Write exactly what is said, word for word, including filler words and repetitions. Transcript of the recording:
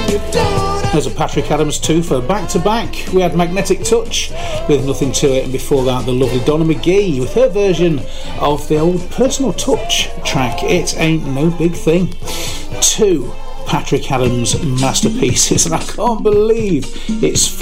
There's a Patrick Adams two for back to back. We had Magnetic Touch with Nothing to It, and before that the lovely Donna McGee with her version of the old Personal Touch track, It Ain't No Big Thing. Two Patrick Adams masterpieces, and I can't believe it's